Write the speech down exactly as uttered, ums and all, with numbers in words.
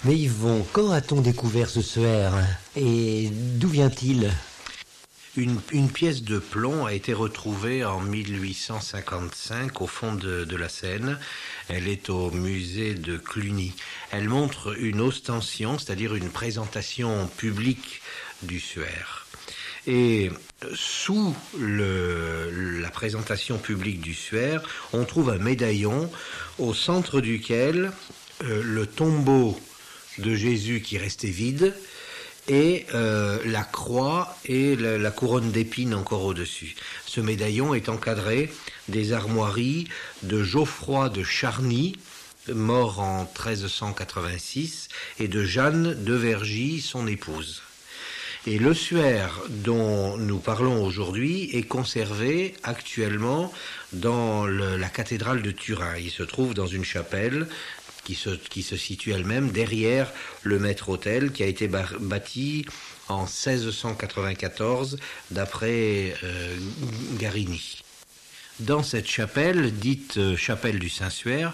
Mais Yvon, quand a-t-on découvert ce suaire? Et d'où vient-il? Une, une pièce de plomb a été retrouvée en mille huit cent cinquante-cinq au fond de, de la Seine. Elle est au musée de Cluny. Elle montre une ostension, c'est-à-dire une présentation publique du suaire. Et sous le, la présentation publique du suaire, on trouve un médaillon au centre duquel euh, le tombeau de Jésus qui restait vide et euh, la croix et la, la couronne d'épines encore au-dessus. Ce médaillon est encadré des armoiries de Geoffroy de Charny, mort en treize cent quatre-vingt-six, et de Jeanne de Vergy, son épouse. Et le suaire dont nous parlons aujourd'hui est conservé actuellement dans le, la cathédrale de Turin. Il se trouve dans une chapelle qui se, qui se situe elle-même derrière le maître-autel qui a été bâti en seize cent quatre-vingt-quatorze d'après euh, Garini. Dans cette chapelle, dite chapelle du Saint-Suaire,